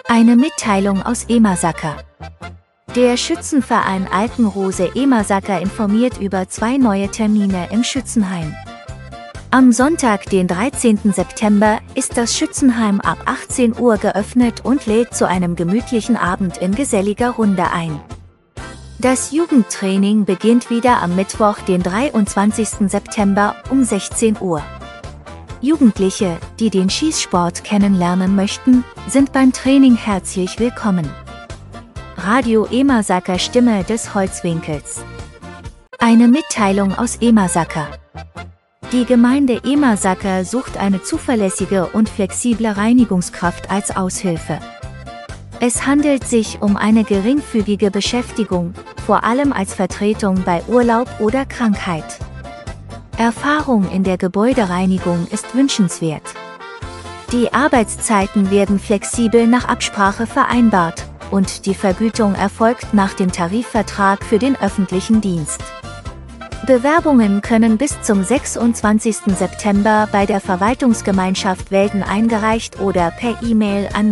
Eine Mitteilung aus Emersaker. Der Schützenverein Alpenrose Emersaker informiert über 2 neue Termine im Schützenheim. Am Sonntag, den 13. September, ist das Schützenheim ab 18 Uhr geöffnet und lädt zu einem gemütlichen Abend in geselliger Runde ein. Das Jugendtraining beginnt wieder am Mittwoch, den 23. September um 16 Uhr. Jugendliche, die den Schießsport kennenlernen möchten, sind beim Training herzlich willkommen. Radio Emersaker, Stimme des Holzwinkels. Eine Mitteilung aus Emersaker. Die Gemeinde Emersaker sucht eine zuverlässige und flexible Reinigungskraft als Aushilfe. Es handelt sich um eine geringfügige Beschäftigung, vor allem als Vertretung bei Urlaub oder Krankheit. Erfahrung in der Gebäudereinigung ist wünschenswert. Die Arbeitszeiten werden flexibel nach Absprache vereinbart und die Vergütung erfolgt nach dem Tarifvertrag für den öffentlichen Dienst. Bewerbungen können bis zum 26. September bei der Verwaltungsgemeinschaft Welden eingereicht oder per E-Mail an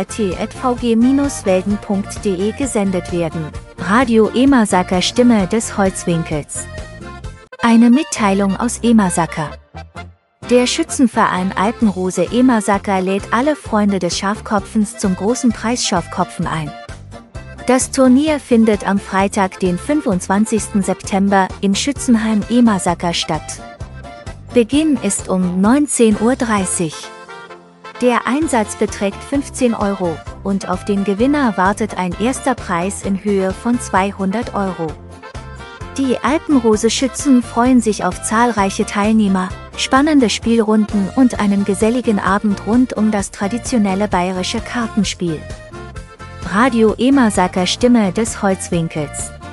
neude@vg-welden.de gesendet werden. Radio Emersaker, Stimme des Holzwinkels. Eine Mitteilung aus Emersaker. Der Schützenverein Alpenrose Emersaker lädt alle Freunde des Schafkopfens zum großen Preis Schafkopfen ein. Das Turnier findet am Freitag, den 25. September, im Schützenheim Emersaker statt. Beginn ist um 19:30 Uhr. Der Einsatz beträgt 15 € und auf den Gewinner wartet ein erster Preis in Höhe von 200 €. Die Alpenrose-Schützen freuen sich auf zahlreiche Teilnehmer, spannende Spielrunden und einen geselligen Abend rund um das traditionelle bayerische Kartenspiel. Radio Emersaker, Stimme des Holzwinkels.